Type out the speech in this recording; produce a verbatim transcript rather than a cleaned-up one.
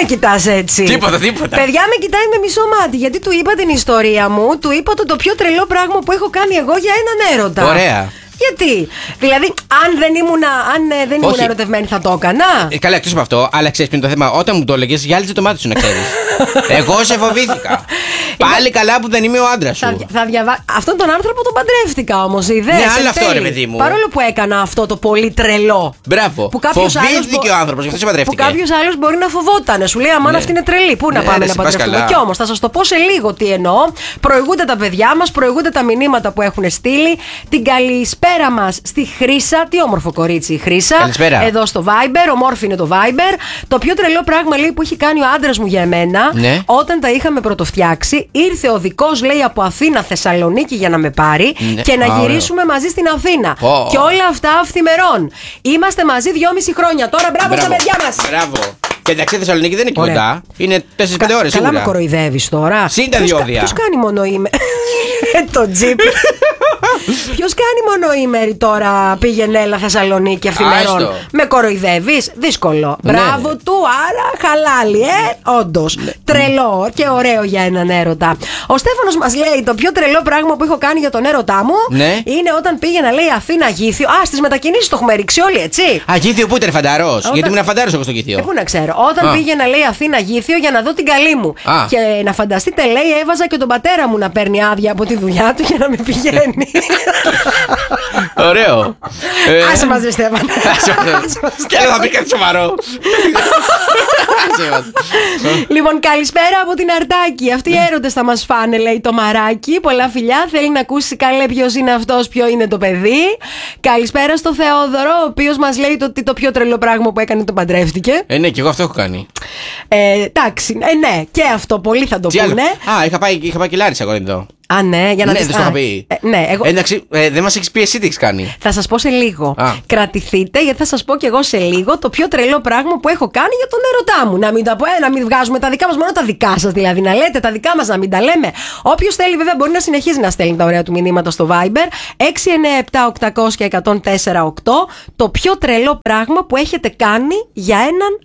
με κοιτάς έτσι? Τίποτα, τίποτα. Παιδιά, με κοιτάει με μισό μάτι. Γιατί του είπα την ιστορία μου, του είπα το, το πιο τρελό πράγμα που έχω κάνει εγώ για έναν έρωτα. Ωραία. Γιατί? Δηλαδή, αν δεν ήμουν, αν, ε, δεν ήμουν ερωτευμένη, θα το έκανα. Ε, καλά, εκτός από αυτό, αλλά ξέρεις ποιο είναι το θέμα. Όταν μου το έλεγες, γυάλιζε το μάτι σου, να ξέρεις. Εγώ σε φοβήθηκα. Πάλι καλά που δεν είμαι ο άντρας σου. Θα, θα διαβα... Αυτόν τον άνθρωπο τον παντρεύτηκα όμως, είδες. Ναι, άλλο αυτό, ρε παιδί μου. Παρόλο που έκανα αυτό το πολύ τρελό. Μπράβο. Φοβήθηκε ο άνθρωπος, γι' αυτό σε παντρεύτηκε. Που κάποιος άλλος μπορεί να φοβόταν. Σου λέει, αμάν, ναι, αυτή είναι τρελή. Πού ναι, να πάμε ναι, να παντρευτούμε? Κι όμως θα σας το πω σε λίγο τι εννοώ. Προηγούνται τα παιδιά μας, προηγούνται τα μηνύματα που έχουν στείλει. Την καλησπέρα μας στη Χρύσα. Τι όμορφο κορίτσι η Χρύσα. Καλησπέρα. Εδώ στο Viber. Ομόρφη είναι το Viber. Το πιο τρελό πράγμα, λέει, που έχει κάνει ο άντρας μου για εμένα, ναι, όταν τα είχαμε πρωτοφτιάξει, ήρθε ο δικός, λέει, από Αθήνα Θεσσαλονίκη για να με πάρει, ναι, και να Α, γυρίσουμε ωραία μαζί στην Αθήνα. Oh. Και όλα αυτά αυθημερών. Είμαστε μαζί δυόμιση χρόνια. Τώρα μπράβο, μπράβο στα παιδιά μας. Μπράβο. Και εντάξει, Θεσσαλονίκη δεν είναι κοντά. Είναι τέσσερις πέντε ώρες σίγουρα. Καλά με κοροϊδεύεις τώρα. Συν τα διόδια. Ποιος κάνει μονοήμερη? Το τζιπ. Ποιος κάνει μονοήμερη τώρα? Πήγαινε, έλα Θεσσαλονίκη αυθημερών. Με κοροϊδεύεις? Δύσκολο. Ναι. Μπράβο του, άρα χαλάλι, ε. Όντως. Ναι. Τρελό και ωραίο για έναν έρωτα. Ο Στέφανος μας λέει, το πιο τρελό πράγμα που έχω κάνει για τον έρωτά μου, ναι, είναι όταν πήγαινα, λέει, Αθήνα Γήθιο. Α, στις μετακινήσεις το έχουμε ρίξει όλοι, έτσι. Α, Γήθιο πού ήταν, Φανταρός? Όταν... Γιατί ήμουν Φανταρός εγώ στο Γήθιο. Ε, πού να ξέρω. Όταν Α. πήγαινα, λέει, Αθήνα Γήθιο για να δω την καλή μου. Α. Και να φανταστείτε, λέει, έβαζα και τον πατέρα μου να παίρνει άδεια από τη δουλειά του για να με πηγαίνει. Ωραίο. Άσε μας, ρε Στέφανε. Και θα πει κάτι σοβαρό. Λοιπόν, καλησπέρα από την Αρτάκη. Αυτοί οι έρωτες θα μας φάνε, λέει το μαράκι. Πολλά φιλιά. Θέλει να ακούσει καλέ ποιος είναι αυτός, ποιο είναι το παιδί. Καλησπέρα στο Θεόδωρο, ο οποίος μας λέει το, το πιο τρελό πράγμα που έκανε, το παντρεύτηκε. Ε, ναι, και εγώ αυτό έχω κάνει. Ε, εντάξει, ε, ναι, και αυτό πολλοί θα το πούνε. Α, είχα πάει, είχα πάει και Λάρισα εγώ εδώ. Α, ναι, για να ναι, δεις. δεν το είχα πει. Ε, ναι, εγώ... Εντάξει, ε, δεν μας έχεις πει εσύ τι έχεις κάνει. Θα σας πω σε λίγο. Α. Κρατηθείτε, γιατί θα σας πω κι εγώ σε λίγο το πιο τρελό πράγμα που έχω κάνει για τον έρωτά μου. Να μην τα πω, ε, να μην βγάζουμε τα δικά μας, μόνο τα δικά σας δηλαδή. Να λέτε τα δικά μας, να μην τα λέμε. Όποιος θέλει, βέβαια, μπορεί να συνεχίζει να στέλνει τα ωραία του μηνύματα στο Viber. έξι εννιά επτά οκτώ μηδέν μηδέν ένα μηδέν τέσσερα οκτώ. Το πιο τρελό πράγμα που έχετε κάνει για έναν